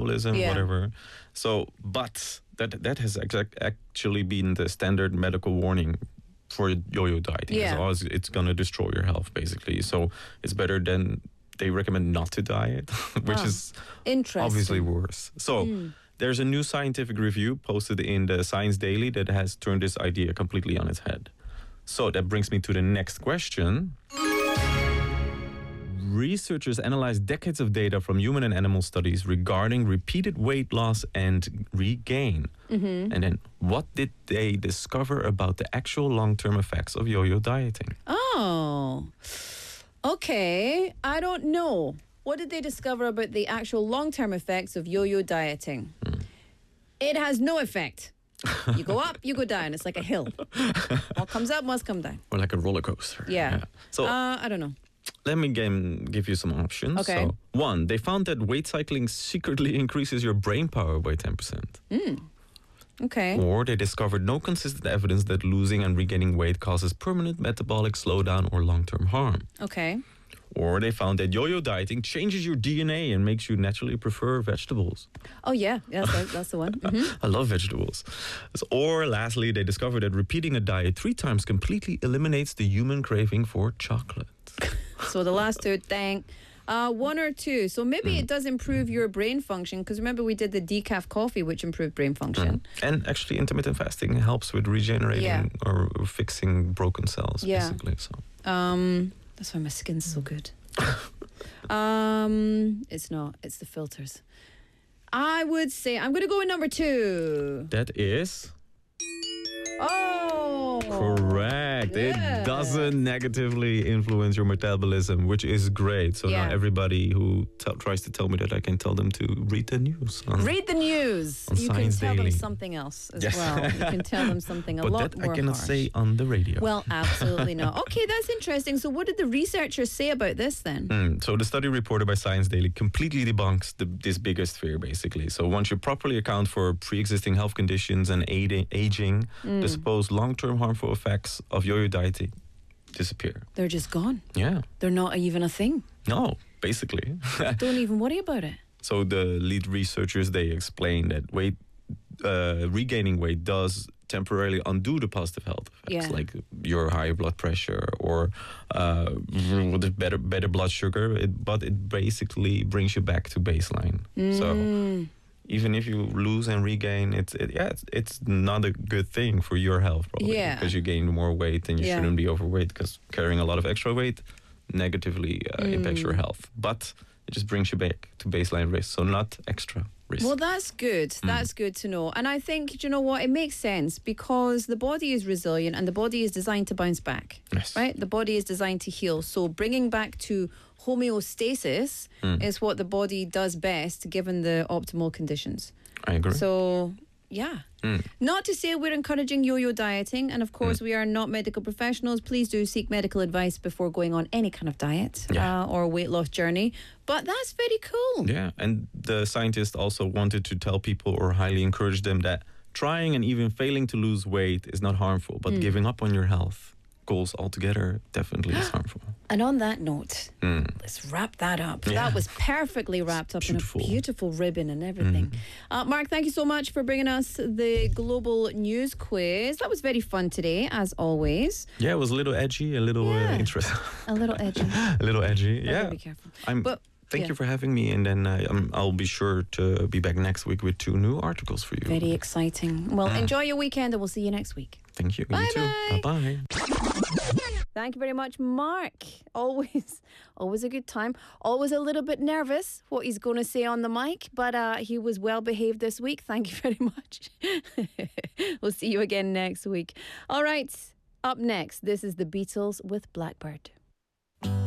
metabolism, whatever. So, but that has actually been the standard medical warning for yo-yo dieting. It's going to destroy your health, basically. So it's better than they recommend not to diet, which is obviously worse. So there's a new scientific review posted in the Science Daily that has turned this idea completely on its head. So that brings me to the next question. Researchers analyzed decades of data from human and animal studies regarding repeated weight loss and regain. And then what did they discover about the actual long-term effects of yo-yo dieting? Oh, okay. I don't know. What did they discover about the actual long-term effects of yo-yo dieting? It has no effect. You go up, you go down. It's like a hill. What comes up must come down. Or like a roller coaster. Yeah. So I don't know. Let me give you some options. Okay. So, 1, they found that weight cycling secretly increases your brain power by 10%. Okay. Or they discovered no consistent evidence that losing and regaining weight causes permanent metabolic slowdown or long-term harm. Okay. Or they found that yo-yo dieting changes your DNA and makes you naturally prefer vegetables. Oh, yeah. That's the one. I love vegetables. Or lastly, they discovered that repeating a diet 3 times completely eliminates the human craving for chocolate. So the last 2, 1 or 2. So maybe it does improve your brain function, because remember we did the decaf coffee, which improved brain function. And actually intermittent fasting helps with regenerating or fixing broken cells, basically. So. That's why my skin's so good. It's not. It's the filters. I would say I'm going to go with number 2. That is... Oh! Correct. Yes. It doesn't negatively influence your metabolism, which is great. So now everybody who tries to tell me that, I can tell them to read the news. Read the news. You can tell them something else as well. You can tell them something a lot more harsh. But that I cannot say on the radio. Well, absolutely not. Okay, that's interesting. So what did the researchers say about this then? So the study reported by Science Daily completely debunks this biggest fear, basically. So once you properly account for pre-existing health conditions and aging, the supposed long-term harmful effects of yo-yo dieting disappear. They're just gone. Yeah. They're not even a thing. No, basically. Don't even worry about it. So the lead researchers, they explain that regaining weight does temporarily undo the positive health effects, like your high blood pressure or better blood sugar, but it basically brings you back to baseline. So even if you lose and regain, it's not a good thing for your health, probably, because you gain more weight and you shouldn't be overweight, because carrying a lot of extra weight negatively impacts your health. But it just brings you back to baseline risk, so not extra risk. Well, that's good. That's good to know. And I think, you know what, it makes sense, because the body is resilient and the body is designed to bounce back, right? The body is designed to heal. So bringing back to homeostasis is what the body does best, given the optimal conditions. I agree. So, yeah. Not to say we're encouraging yo-yo dieting, and of course we are not medical professionals. Please do seek medical advice before going on any kind of diet or weight loss journey. But that's very cool. Yeah, and the scientists also wanted to tell people, or highly encourage them, that trying and even failing to lose weight is not harmful, but giving up on your health goals altogether definitely is harmful. And on that note, let's wrap that up. Yeah. That was perfectly wrapped up in a beautiful ribbon and everything. Mark, thank you so much for bringing us the global news quiz. That was very fun today, as always. Yeah, it was a little edgy, a little interesting. A little edgy. A little edgy, Be careful. Thank you for having me, and then I'll be sure to be back next week with 2 new articles for you. Very exciting. Well, enjoy your weekend, and we'll see you next week. Thank you. Bye. You too. Bye-bye. Thank you very much, Mark. Always a good time. Always a little bit nervous what he's going to say on the mic, but he was well behaved this week. Thank you very much. We'll see you again next week. All right, up next, this is the Beatles with Blackbird.